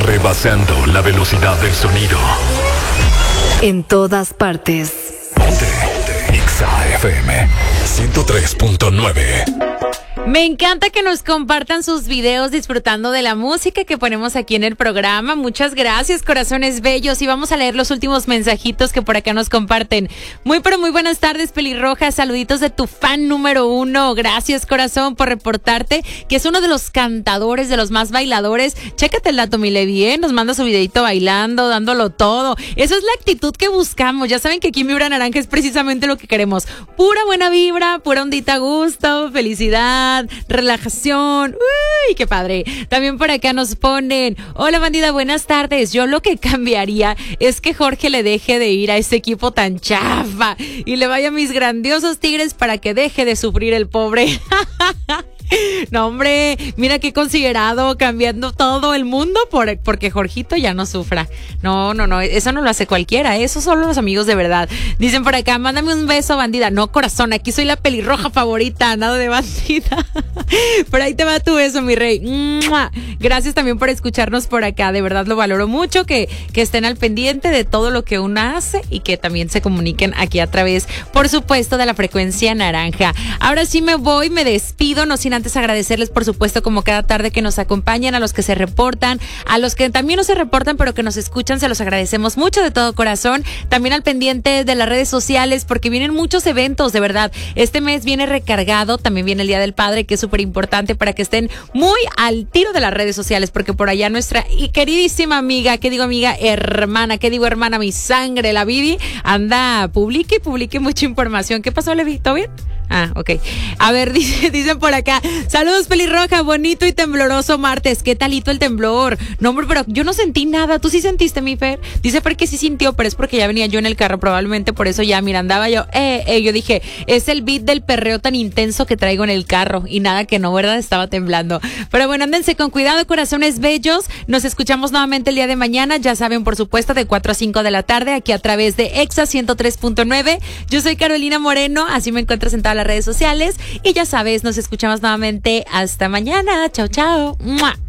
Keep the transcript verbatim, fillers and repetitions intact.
rebasando la velocidad del sonido. En todas partes. Ponte, ponte. Exa F M ciento tres punto nueve. Me encanta que nos compartan sus videos disfrutando de la música que ponemos aquí en el programa. Muchas gracias, corazones bellos. Y vamos a leer los últimos mensajitos que por acá nos comparten. Muy, pero muy buenas tardes, pelirroja. Saluditos de tu fan número uno. Gracias, corazón, por reportarte, que es uno de los cantadores, de los más bailadores. Chécate el dato, mi Levi, ¿eh? Nos manda su videito bailando, dándolo todo. Esa es la actitud que buscamos. Ya saben que aquí en Vibra Naranja es precisamente lo que queremos. Pura buena vibra, pura ondita a gusto, felicidad, relajación. Uy, qué padre. También por acá nos ponen: hola, bandida, buenas tardes. Yo lo que cambiaría es que Jorge le deje de ir a ese equipo tan chafa y le vaya a mis grandiosos Tigres para que deje de sufrir el pobre. No, hombre, mira qué considerado, cambiando todo el mundo por, porque Jorgito ya no sufra. No, no, no, eso no lo hace cualquiera, eso solo los amigos de verdad. Dicen por acá: mándame un beso, bandida. No, corazón, aquí soy la pelirroja favorita, nada de bandida. Por ahí te va tu beso, mi rey. ¡Mua! Gracias también por escucharnos por acá, de verdad lo valoro mucho, que, que estén al pendiente de todo lo que uno hace y que también se comuniquen aquí a través, por supuesto, de la frecuencia naranja. Ahora sí me voy, me despido, no sin antes agradecerles, por supuesto, como cada tarde, que nos acompañan, a los que se reportan, a los que también no se reportan pero que nos escuchan, se los agradecemos mucho de todo corazón. También al pendiente de las redes sociales, porque vienen muchos eventos, de verdad. Este mes viene recargado, también viene el Día del Padre, que es súper importante para que estén muy al tiro de las redes sociales, porque por allá nuestra y queridísima amiga, ¿qué digo amiga? Hermana, ¿qué digo hermana? Mi sangre, la Vivi, anda, publique y publique mucha información. ¿Qué pasó, Levi? ¿Todo bien? Ah, ok. A ver, dice, dicen por acá: saludos, pelirroja, bonito y tembloroso martes. ¿Qué talito el temblor? No, hombre, pero yo no sentí nada. ¿Tú sí sentiste, mi Fer? Dice Fer que sí sintió, pero es porque ya venía yo en el carro, probablemente por eso ya, mira, andaba yo, eh, eh, yo dije, es el beat del perreo tan intenso que traigo en el carro, y nada que no, ¿verdad? Estaba temblando. Pero bueno, ándense con cuidado, corazones bellos. Nos escuchamos nuevamente el día de mañana, ya saben, por supuesto, de cuatro a cinco de la tarde, aquí a través de Exa ciento tres punto nueve. Yo soy Carolina Moreno, así me encuentras en todas las redes sociales, y ya sabes, nos escuchamos nuevamente. Hasta mañana. Chao, chao. ¡Mua!